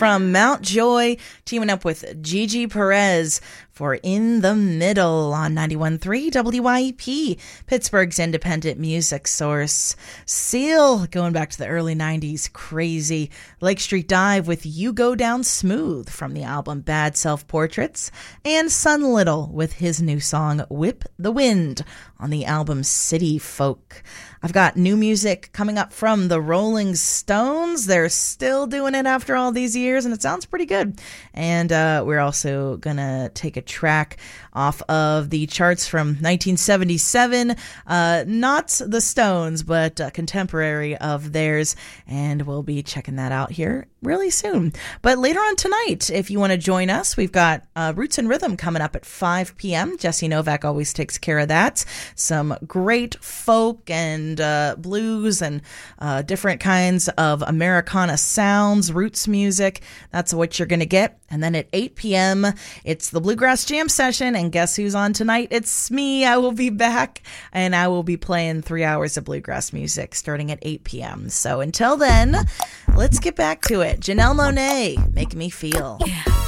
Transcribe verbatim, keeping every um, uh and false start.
from Mount Joy, teaming up with Gigi Perez for In the Middle on ninety-one point three W I E P, Pittsburgh's independent music source. Seal, going back to the early nineties, crazy. Lake Street Dive with You Go Down Smooth from the album Bad Self-Portraits, and Sun Little with his new song Whip the Wind on the album City Folk. I've got new music coming up from the Rolling Stones. They're still doing it after all these years, and it sounds pretty good. And uh, we're also going to take a track off of the charts from nineteen seventy-seven. Uh, not the Stones, but a contemporary of theirs. And we'll be checking that out here really soon. But later on tonight, if you want to join us, we've got uh, Roots and Rhythm coming up at five p.m. Jesse Novak always takes care of that. Some great folk and uh, blues and uh, different kinds of Americana sounds, roots music. That's what you're going to get. And then at eight p.m., it's the Bluegrass Jam session. And guess who's on tonight? It's me. I will be back, and I will be playing three hours of bluegrass music starting at eight p.m. So until then, let's get back to it. Janelle Monáe, Make Me Feel. Yeah.